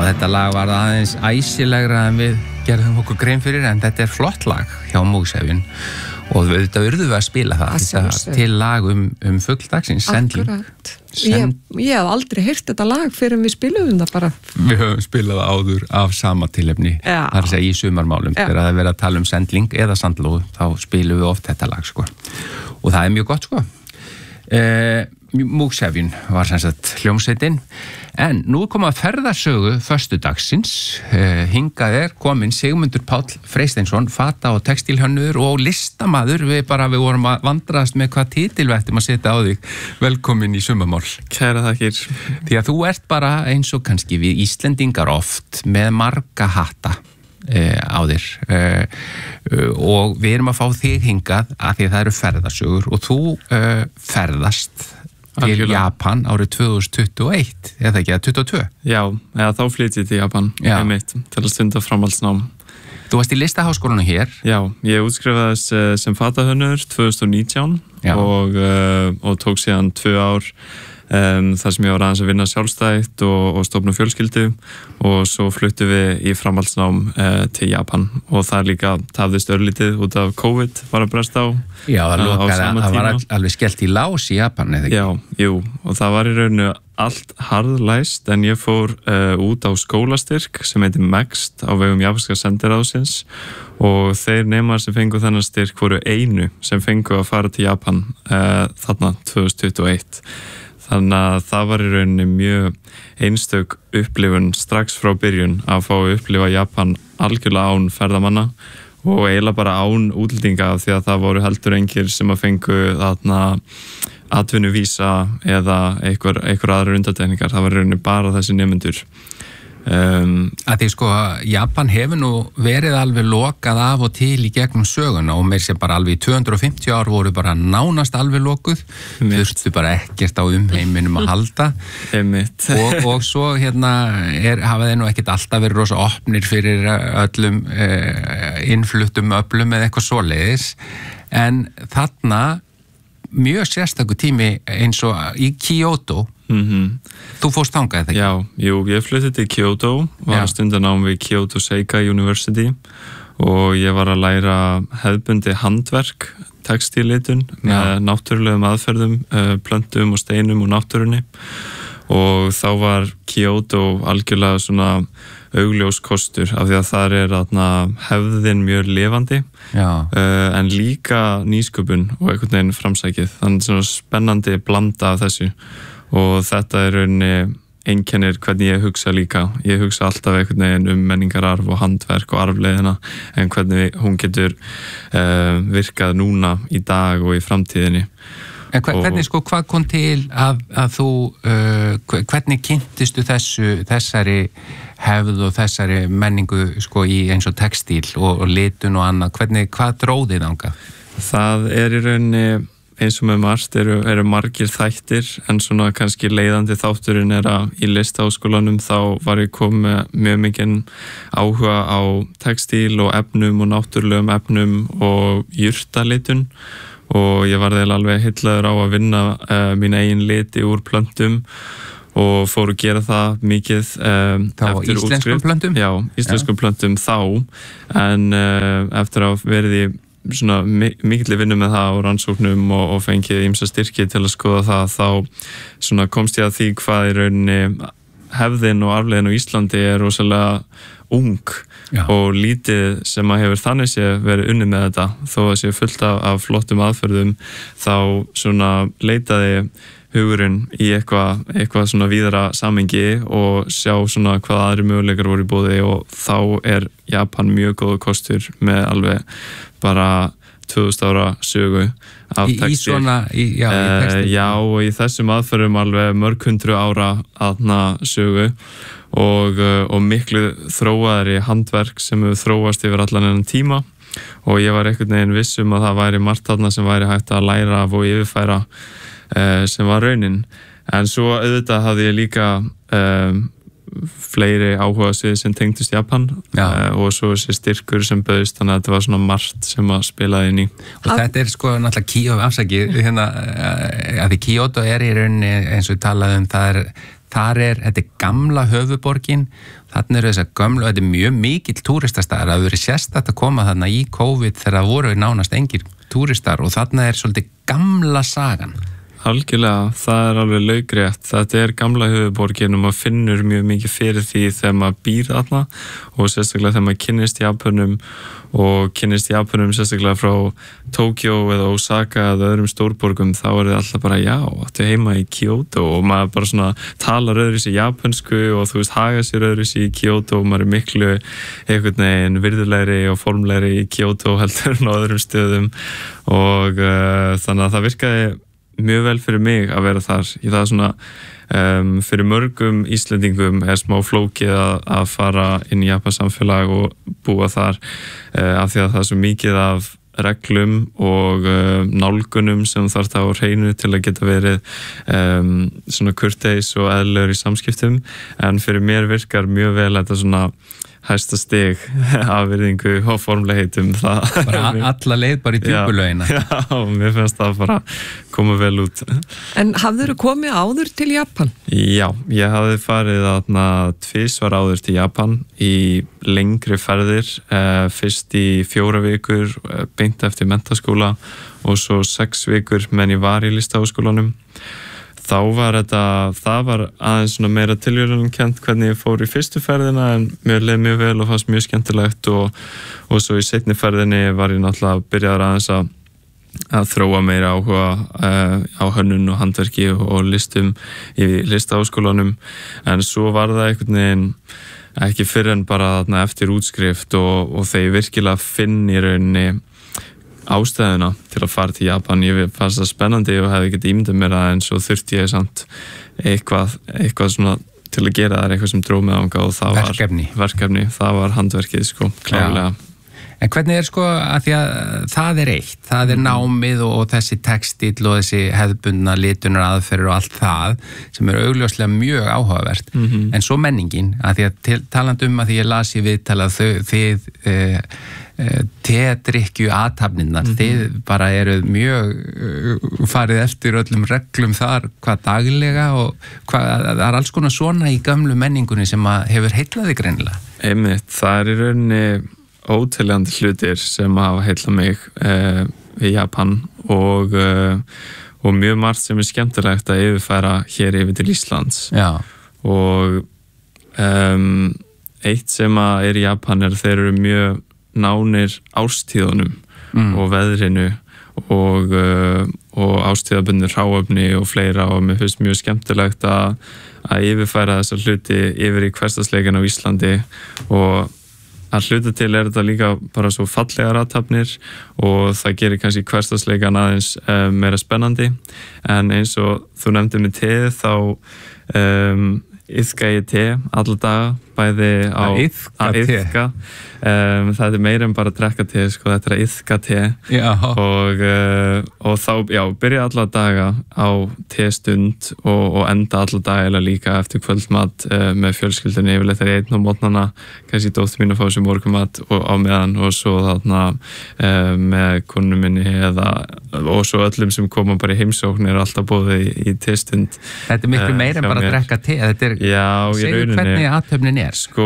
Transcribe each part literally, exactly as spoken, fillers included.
þetta lag var aðeins æsilegra en við gerðum okkur grein fyrir, en þetta er flott lag hjá Múgsefjun og þetta urðu við að spila það, þetta til lag um, um fugldagsins, Sendling. Akkurat. Send... Ég, ég hef aldrei heyrt þetta lag fyrir en við spilum það bara. Við höfum spilað það áður af sama tilefni, Já. það er að segja í sumarmálum, Já. þegar það er verið að tala um Sendling eða Sandlóu, þá spilum við oft þetta lag, sko. Og það er mjög gott, sko. Eh, Múgsefjun var sem sagt hljómsveitin, en nú er komið að ferðasögu föstudagsins. eh, hingað er komin Sigmundur Páll Freysteinsson, fata- og textílhönnuður og listamaður. Við bara við vorum að vandrast með hvað titil við ættum að setja á þig. Velkomin í Sumarmál. Kæra þakkir. Því að þú ert bara eins og kannski við Íslendingar oft með marga hatta eh, á þér eh, og við erum að fá þig hingað að því að það eru ferðasögur og þú eh, ferðast til Algjörlega. Japan árið tvö þúsund tuttugu og eitt, eða ekki, eða tuttugu og tvö? Já, eða þá flyt ég til Japan einmitt, til að stunda framhaldsnám. Þú varst í listaháskólanum hér? Já, ég útskrifaðist sem fatahönnur tvö þúsund og nítján og, uh, og tók síðan tvö ár um, þar sem ég var aðeins að vinna sjálfstætt og, og stofna fjölskyldu og svo fluttu við í framhaldsnám uh, til Japan og það líka tafðist örlítið út af COVID var að bresta á. Já, það, uh, lokaði, það var alveg skellt í lás í Japan, eða ekki? Já, jú, og það var í rauninu allt harðlæst en ég fór uh, út á skólastyrk sem heitir MEXT á vegum japanska sendiráðsins og þeir nemar sem fengu þennan styrk voru einu sem fengu að fara til Japan uh, þarna tvö þúsund tuttugu og eitt. Þannig að það var í rauninni mjög einstök upplifun strax frá byrjun að fá að upplifa Japan algjörlega án ferðamanna og eiginlega bara án útlendinga því að það voru heldur engir sem að fengu þarna atvinnuvísa eða einhver, einhver aðra undantekningar. Það var í rauninni bara þessi nemendur. Um, að því sko Japan hefur nú verið alveg lokað af og til í gegnum söguna og meir sem bara alveg í tvö hundruð og fimmtíu ár voru bara nánast alveg lokuð, þurftu bara ekkert á umheiminum að halda og, og svo hérna er, hafa þeir nú ekkert alltaf verið rosa opnir fyrir öllum eh, innfluttum öflum eða eitthvað svoleiðis, en þarna mjög sérstakur tími eins og í Kyoto. Mm-hmm. Þú fórst þangað eða ekki? Já, jú, ég flutti til Kyoto, var að stunda nám við Kyoto Seika University og ég var að læra hefðbundi handverk, textíllitun með náttúrulegum aðferðum, plöntum og steinum og náttúrunni og þá var Kyoto algjörlega svona augljós kostur af því að þar er þarna hefðin mjög lifandi uh, en líka nýsköpun og einhvern veginn framsækið, þannig svona spennandi blanda af þessu og þetta er rauninni einkennir hvernig ég hugsa líka. Ég hugsa alltaf einhvern veginn um menningararf og handverk og arfleiðina en hvernig hún getur uh, virkað núna í dag og í framtíðinni. En hver, hvernig sko, hvað kom til að, að þú, uh, hvernig kynntistu þessu, þessari hefð og þessari menningu sko í eins og textíl og, og litun og annað, hvernig, hvað dróðið þangað? Það er í rauninni eins og með margt eru, eru margir þættir en svona kannski leiðandi þátturinn er að í listaháskólanum þá var ég komið mjög mikinn áhuga á textíl og efnum og náttúrulegum efnum og jurtalitun og ég var þeirra alveg heillaður á að vinna uh, mín eigin liti úr plöntum og fór að gera það mikið um, eftir íslenskum útskrift. plöntum? Já, íslenskum Já. plöntum þá en uh, eftir að verið í svona mikilli vinnu með það og rannsóknum og, og fengið ýmsa styrki til að skoða það, þá svona komst ég að því hvað í rauninni hefðin og arfleiðin á Íslandi er rosalega ung Já. og lítið sem að hefur þannig sé verið unnið með þetta þó að sé fullt af, af flottum aðferðum þá svona leitaði hugurinn í eitthvað eitthvað svona víðara samengi og sjá svona hvað aðri möguleikar voru í boði og þá er Japan mjög góð kostur með alveg bara tvö þúsund ára sögu af Í, í svona, í, já, í textil. Uh, já, og í þessum aðferðum alveg mörg hundru ára aðna sögu og, uh, og miklu þróaðri handverk sem hefur þróast yfir allan enn tíma og ég var einhvern veginn viss um að það væri margt þarna sem væri hægt að læra af og yfirfæra uh, sem var raunin. En svo auðvitað hafði ég líka um, fleiri áhuga svið sem tengdust Japan uh, og svo þessi styrkur sem bauðist þannig að þetta var svona margt sem að spilaði inn í. Og þetta er sko náttúrulega Kyoto, afsaki, hérna, að því Kyoto er í rauninni eins og við talaðum, það er, þar er, þetta er gamla höfuborgin, þarna eru þessar gömlu, þetta er mjög mikill túristastaðar, það hefur verið sérstætt að koma þarna í COVID þegar það voru nánast engir túristar og þarna er svolítið gamla sagan. Algjörlega, það er alveg laugrétt. Þetta er gamla höfuborgin og maður finnur mjög mikið fyrir því þegar maður býr þarna og sérstaklega þegar maður kynnist Japanum og kynnist Japanum sérstaklega frá Tókjó eða Osaka eða öðrum stórborgum, þá er það alltaf bara já, áttu heima í Kyoto og maður bara svona talar öðru sér japansku og þú veist, haga sér öðru sér í Kyoto og maður er miklu einhvern veginn virðulegri og formlegri í Kyoto heldur en á öðrum stöðum og uh, þannig að það virkaði mjög vel fyrir mig að vera þar. Í það svona um, fyrir mörgum Íslendingum er smá flókið að, að fara inn í Japans samfélag og búa þar uh, af því að það er svo mikið af reglum og uh, nálgunum sem þarf það á hreinu til að geta verið um, svona kurteis og eðlilegur í samskiptum, en fyrir mér virkar mjög vel þetta svona hæsta stig af virðingu og formlegheitum. Bara alla leið bara í djúpulögina. Já, já, mér finnst það bara koma vel út. En hafðirðu komið áður til Japan? Já, ég hafði farið þarna tvisvar áður til Japan í lengri ferðir, eh, fyrst í fjóra vikur eh, beint eftir menntaskóla og svo sex vikur menn ég var í listaháskólanum. Þá var þetta, það var aðeins svona meira tilvíðunarkennt hvernig ég fór í fyrstu ferðina, en mér leið mjög vel og fannst mjög skemmtilegt og, og svo í seinni ferðinni var ég náttúrulega byrjaður aðeins að, að þróa meira áhuga uh, á hönnun og handverki og, og listum í listaháskólanum, en svo var það einhvern veginn ekki fyrr en bara þarna eftir útskrift og, og þegar ég virkilega finn í rauninni ástæðuna til að fara til Japan. Ég fannst það spennandi og hefði getið ímyndað mér að en svo þurfti ég samt eitthvað, eitthvað svona til að gera það, eitthvað sem dró mig þangað og það verkefni. var verkefni, það var handverkið sko, klárlega. En hvernig er sko, að því að það er eitt, það er námið og, og þessi textíll og þessi hefðbundna litunar aðferðir og allt það sem er augljóslega mjög áhugavert, mm-hmm. en svo menningin, að því að til, talandi um að því ég las í viðtala þau, þið eh, teadrykkju athafnirnar, mm-hmm. þið bara eru mjög farið eftir öllum reglum þar, hvað daglega og hvað, það er alls konar svona í gömlu menningunni sem að hefur heillaði greinilega. Einmitt, það er í rauninni óteljandi hlutir sem hafa heillað mig uh, í Japan og, uh, og mjög margt sem er skemmtilegt að yfirfæra hér yfir til Íslands. Já. Og um, eitt sem að er í Japan er að þeir eru mjög nánir ástíðunum mm. og veðrinu og, uh, og ástíðabundir hráefni og fleira, og mér finnst mjög skemmtilegt að, að yfirfæra þessar hluti yfir í hversdagsleikan á Íslandi, og að hluta til er þetta líka bara svo fallegar athafnir og það gerir kannski hversdagsleikan aðeins uh, meira spennandi, en eins og þú nefndir með teð þá um, iðka ég te alla daga, bæði á að iðka te um, það er meira en bara að drekka te sko, þetta er að iðka te og, uh, og þá, já, byrja alla daga á testund og, og enda alla daga líka eftir kvöldmat uh, með fjölskyldunni, yfirleitt er ég einn á mótnana, kannski dóttir mín að fá sér morgunmat og á meðan, og svo þarna uh, með konu minni eða, og svo öllum sem koma bara í heimsókn er alltaf bóðið í, í testund. Þetta er miklu meira uh, en bara að drekka te, þetta er, já, segðu hvernig athöfnin er. Sko,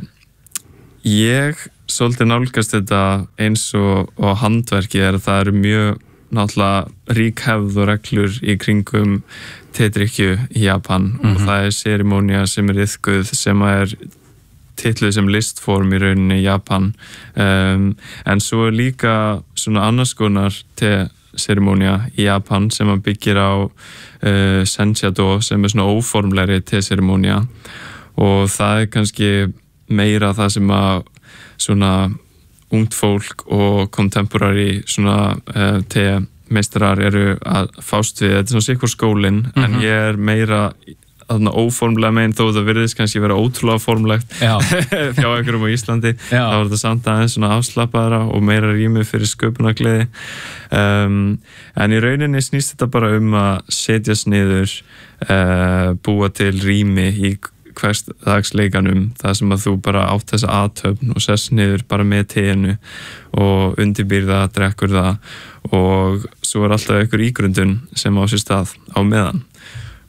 ég svolítið nálgast þetta eins og, og handverki er að það eru mjög náttúrulega rík hefð og reglur í kringum tedrykkju í Japan, mm-hmm. og það er serimónia sem er iðkuð sem er titluð sem listform í rauninni í Japan, um, en svo er líka svona annars konar te-serimónia í Japan sem að byggir á uh, senjado sem er svona óformlegri te-serimónia, og það er kannski meira það sem að svona ungt fólk og contemporary svona uh, te-meistarar eru að fást við. Þetta er svona sikkur skólinn, mm-hmm. en ég er meira þarna óformlega meginn, þó það virðist kannski vera ótrúlega formlegt hjá einhverjum á Íslandi. Já. Þá er þetta samt aðeins svona afslappaðra og meira rými fyrir sköpunargleði, um, en í rauninni snýst þetta bara um að setjast niður, uh, búa til rými í hversdagsleikanum, það sem að þú bara átt þessa athöfn og sess niður bara með teinu og undirbýr það, drekkur það, og svo er alltaf einhver ígrundun sem á sér stað á meðan,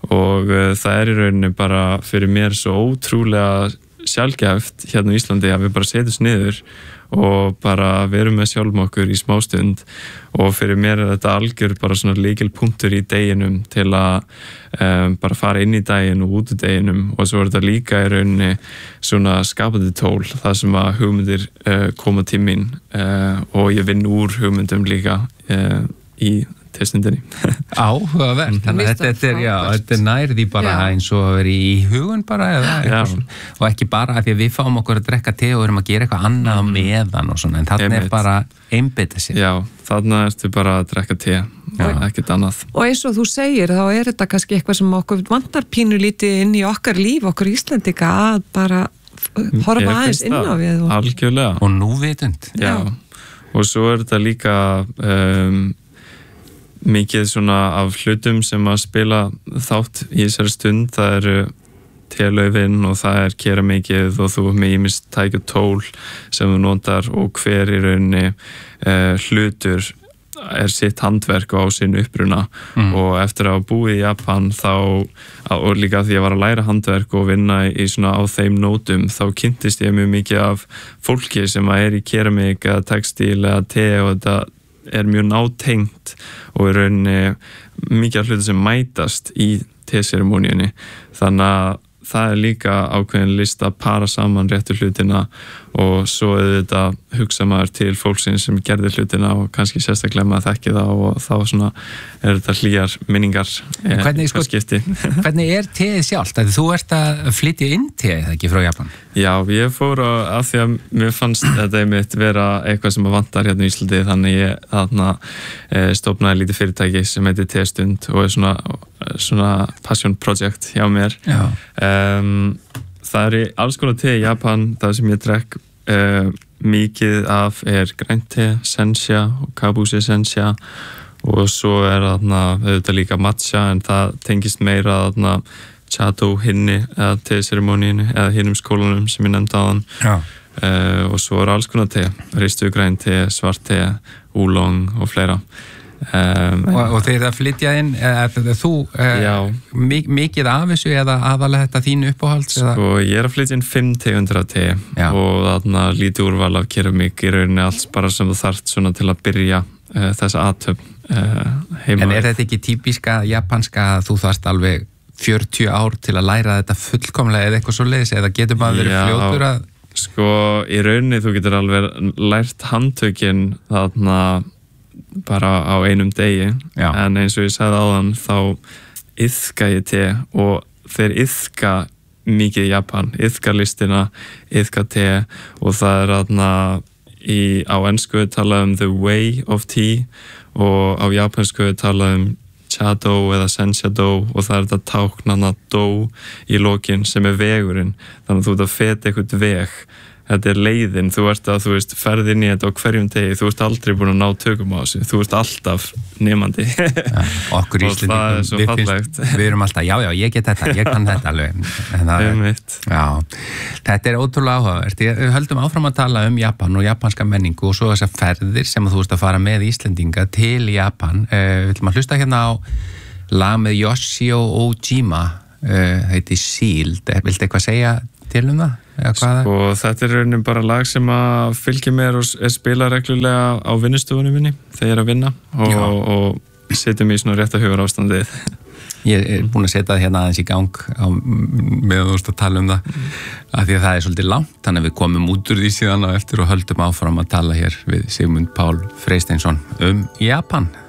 og uh, það er í rauninni bara fyrir mér svo ótrúlega sjálfgæft hérna í Íslandi að við bara setjum niður og bara verum með sjálfum okkur í smástund og fyrir mér er þetta algjör bara svona lykilpunktur í deginum til að um, bara fara inn í daginn og út í deginum og svo er þetta líka í rauninni svona skapandi tól þar sem að hugmyndir uh, koma til mín uh, og ég vinn úr hugmyndum líka uh, í testundinni. Áhugavert, þannig að þetta er, já, þetta er nærði bara já. Eins og að vera í hugun bara eða, og ekki bara að því að við fáum okkur að drekka te og erum að gera eitthvað annað á meðan og svona, en þarna er bara einbeita sér. Já, þarna ertu bara að drekka te, ekkert annað. Og eins og þú segir, þá er þetta kannski eitthvað sem okkur vantar pínu lítið inn í okkar líf, okkur Íslendinga að bara horfa aðeins inn á við. Og... Algjörlega. Og núvitund. Já, og svo er þetta líka... Um, mikið svona af hlutum sem að spila þátt í þessari stund, það eru telöfin og það er keramikið og þú með ýmist tækja tól sem þú notar og hver í rauninni uh, hlutur er sitt handverk og á sinn uppruna mm. og eftir að hafa búið í Japan þá, og líka því að ég var að læra handverk og vinna í svona á þeim nótum, þá kynntist ég mjög mikið af fólki sem að er í keramik eða textíl eða te og þetta er mjög nátengt og í rauninni mikið af hluti sem mætast í te-seremoníunni þannig að það er líka ákveðin list að para saman réttu hlutina og svo auðvitað hugsa maður til fólksins sem gerði hlutina og kannski sérstaklega maður þekki það og þá svona er þetta hlýjar minningar hvernig, sko, hvernig er teið sjálft? Þú ert að flytja inn teið ekki frá Japan? Já, ég fór að því að mér fannst þetta einmitt vera eitthvað sem að vantar hérna í Íslandi þannig ég þarna stofnaði lítið fyrirtæki sem heitir Teestund og er svona, svona passion project hjá mér um, það er í alls konar te í Japan, það sem ég drekk uh, mikið af er grænt te, sencha og kabushi sencha og svo er þarna auðvitað líka matcha en það tengist meira þarna chato hinni eða te-seremoníinu eða hinnum skólanum sem ég nefndi áðan uh, og svo er alls konar te, ristu grænt te, svart te, úlong og fleira Um, og, og þeir að flytja inn eða, þú, uh, mik mikið af þessu eða aðalega þetta þín uppáhalds sko ég er að flytja inn fimm tegundir af te Já. Og þarna lítið úrval af keramik í rauninni alls bara sem þú þarft svona til að byrja uh, þessa athöfn uh, heima. En er þetta ekki típiska japanska að þú þarft alveg fjörutíu ár til að læra þetta fullkomlega eða eitthvað svo leiðis eða getur maður verið fljótur að sko í rauninni þú getur alveg lært handtökin þarna bara á einum degi Já. En eins og ég sagði áðan þá iðka ég te og þeir iðka mikið í Japan iðka listina, iðka te og það er þarna í, á ensku talað um the way of tea og á japansku talað um cha-do eða sencha-do og það er þetta táknana do í lokin sem er vegurinn þannig að þú ert að feta eitthvað veg þetta er leiðin, þú ert að, þú veist, ferð inn í þetta á hverjum degi, þú ert aldrei búin að ná tökum á þessu, þú ert alltaf nemandi ja, okkur og það er svo við, fallegt finnst, við erum alltaf, já, já, ég get þetta, ég kann þetta alveg er, já, þetta er ótrúlega áhugavert við höldum áfram að tala um Japan og japanska menningu og svo þessar ferðir sem þú veist að fara með Íslendinga til Japan uh, við ætlum að hlusta hérna á lag með Yoshio Ojima uh, heiti Sealed, viltu eitthvað segja til um það? Sko, þetta er raunin bara lag sem að fylgja mér og er spila reglulega á vinnustofunum minni þegar ég er að vinna og, og setja mig í svona rétt að hugur ástandið Ég er búin að setja það hérna aðeins í gang á, með þú veist að tala um það mm. af því að það er svolítið langt þannig að við komum út úr því síðan og eftir og höldum áfram að tala hér við Sigmund Pál Freysteinsson um Japan